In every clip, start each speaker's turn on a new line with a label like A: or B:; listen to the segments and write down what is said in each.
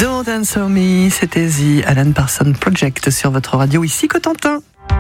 A: Don't Answer Me, c'était The Alan Parsons Project sur votre radio ici Cotentin.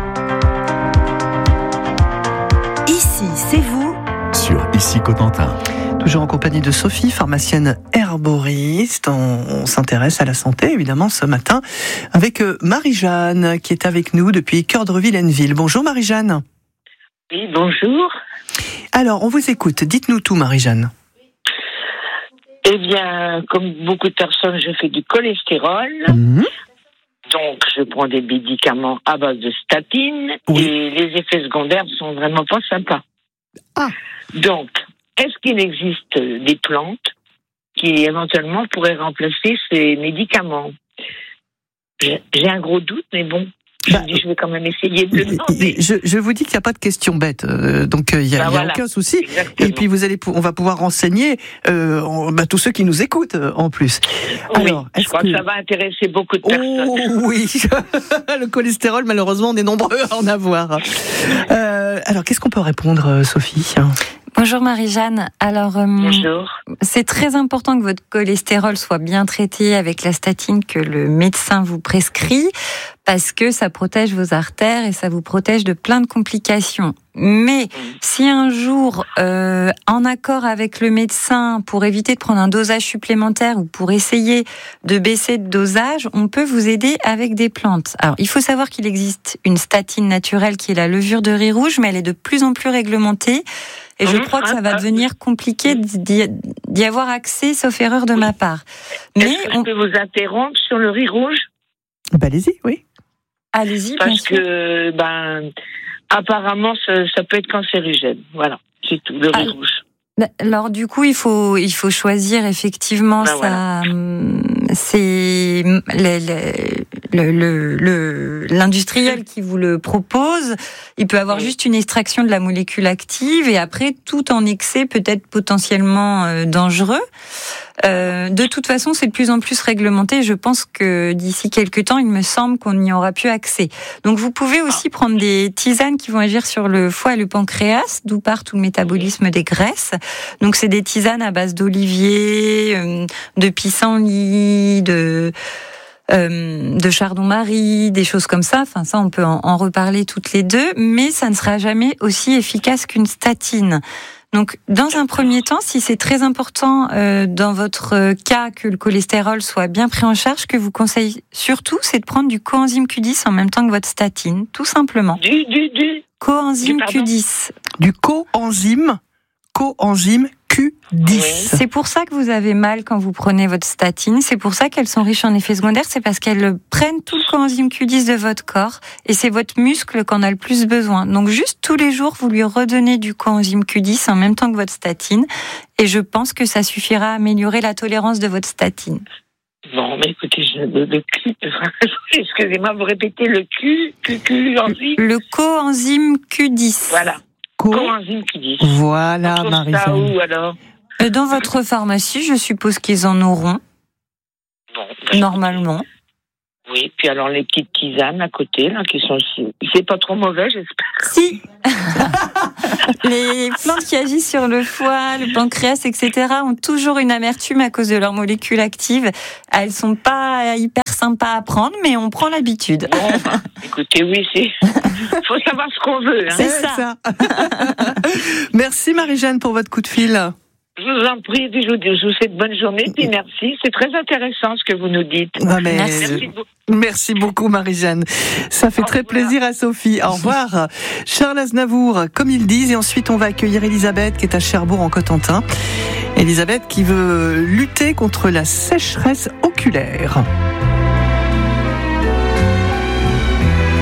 B: Ici, c'est vous
C: sur Ici Cotentin.
A: Toujours en compagnie de Sophie, pharmacienne herboriste. On s'intéresse à la santé, évidemment, ce matin, avec Marie-Jeanne, qui est avec nous depuis Cœur-de-Ville-Henneville. Bonjour Marie-Jeanne.
D: Oui, bonjour.
A: Alors, on vous écoute. Dites-nous tout, Marie-Jeanne.
D: Eh bien, comme beaucoup de personnes, je fais du cholestérol. Donc, je prends des médicaments à base de statine.
A: Oui.
D: Et les effets secondaires sont vraiment pas sympas.
A: Ah.
D: Donc, est-ce qu'il existe des plantes qui éventuellement pourraient remplacer ces médicaments? J'ai un gros doute, mais bon. Je vais quand même essayer de le demander.
A: Je vous dis qu'il n'y a pas de question bête, donc il n'y a aucun souci.
D: Exactement.
A: Et puis on va pouvoir renseigner tous ceux qui nous écoutent en plus.
D: Oui,
A: Alors,
D: je crois que ça va intéresser beaucoup de personnes.
A: Oh oui, le cholestérol, malheureusement, on est nombreux à en avoir. Alors, qu'est-ce qu'on peut répondre, Sophie ?
B: Bonjour Marie-Jeanne. Alors,
D: Bonjour.
B: c'est très important que votre cholestérol soit bien traité avec la statine que le médecin vous prescrit, parce que ça protège vos artères et ça vous protège de plein de complications. Mais si un jour, en accord avec le médecin, pour éviter de prendre un dosage supplémentaire ou pour essayer de baisser de dosage, on peut vous aider avec des plantes. Alors, il faut savoir qu'il existe une statine naturelle qui est la levure de riz rouge, mais elle est de plus en plus réglementée. Et je crois que ça va devenir compliqué d'y avoir accès, sauf erreur de ma part. Mais
D: est-ce que je peux vous interrompre sur le riz rouge?
A: Allez-y, oui.
B: Allez-y,
D: parce que, apparemment, ça peut être cancérigène. Voilà, c'est tout, le riz rouge.
B: Alors du coup, il faut choisir effectivement c'est l'industriel qui vous le propose. Il peut avoir juste une extraction de la molécule active et après tout en excès peut être potentiellement dangereux. De toute façon, c'est de plus en plus réglementé. Je pense que d'ici quelques temps, il me semble qu'on y aura plus accès. Donc, vous pouvez aussi prendre des tisanes qui vont agir sur le foie et le pancréas, d'où part tout le métabolisme des graisses. Donc, c'est des tisanes à base d'olivier, de pissenlit, de chardon-marie, des choses comme ça. Enfin, ça, on peut en reparler toutes les deux, mais ça ne sera jamais aussi efficace qu'une statine. Donc, dans un premier temps, si c'est très important dans votre cas que le cholestérol soit bien pris en charge, ce que je vous conseille surtout, c'est de prendre du coenzyme Q10 en même temps que votre statine, tout simplement.
D: Du
B: coenzyme Q10.
A: Du coenzyme Q10.
D: Oui.
B: C'est pour ça que vous avez mal quand vous prenez votre statine. C'est pour ça qu'elles sont riches en effets secondaires. C'est parce qu'elles prennent tout le coenzyme Q10 de votre corps et c'est votre muscle qu'en a le plus besoin. Donc juste tous les jours, vous lui redonnez du coenzyme Q10 en même temps que votre statine et je pense que ça suffira à améliorer la tolérance de votre statine.
D: Bon, mais écoutez, le Q, excusez-moi, vous répétez le enzyme.
B: Le coenzyme Q10.
D: Voilà. Coenzyme Q10.
A: Voilà, Marie-Jeanne.
D: Ça où alors?
B: Dans votre pharmacie, je suppose qu'ils en auront.
D: Bon,
B: normalement.
D: Oui, puis alors les petites tisanes à côté, là, qui sont aussi. C'est pas trop mauvais, j'espère.
B: Si. Les plantes qui agissent sur le foie, le pancréas, etc. ont toujours une amertume à cause de leurs molécules actives. Elles sont pas hyper sympas à prendre, mais on prend l'habitude.
D: Bon, écoutez, oui, faut savoir ce qu'on veut. Hein.
B: C'est ça.
A: Merci Marie-Jeanne pour votre coup de fil.
D: Je vous en prie, je vous souhaite bonne journée, puis merci. C'est très intéressant ce que vous nous dites.
A: Merci beaucoup Marie-Jeanne. Ça fait très plaisir à Sophie. Au revoir. Charles Aznavour, comme ils disent, et ensuite on va accueillir Elisabeth qui est à Cherbourg en Cotentin. Elisabeth qui veut lutter contre la sécheresse oculaire.